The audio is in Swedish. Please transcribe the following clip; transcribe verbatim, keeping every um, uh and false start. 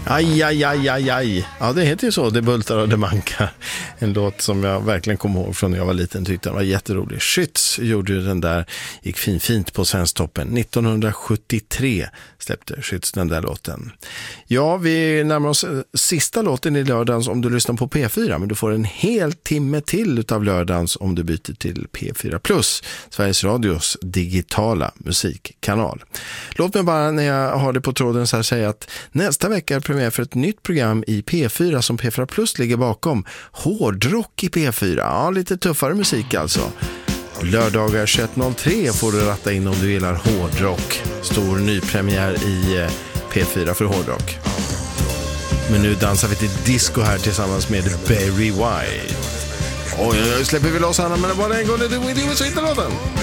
Aj, aj, aj, aj, aj. Ja, det heter ju så, Det bultar och det mankar. En låt som jag verkligen kommer ihåg från när jag var liten, tyckte den var jätterolig. Schütz gjorde ju den där, gick fin, fint på Svensktoppen. nittonhundrasjuttiotre släppte Schütz den där låten. Ja, vi närmar oss sista låten i lördagens om du lyssnar på P fyra, men du får en hel timme till utav lördagens om du byter till P fyra plus, Sveriges Radios digitala musikkanal. Låt mig bara när jag har det på tråden så här säga att nästa vecka är premiär för ett nytt program i P fyra som P fyra plus ligger bakom. Hårdrock i P fyra. Ja, lite tuffare musik alltså. Lördagar tjugoett noll tre får du ratta in om du gillar hårdrock. Stor nypremiär i P fyra för hårdrock. Men nu dansar vi till disco här tillsammans med Barry White. Oj, jag släpper vi loss Anna, men det var en gång det du vill så hittar låten.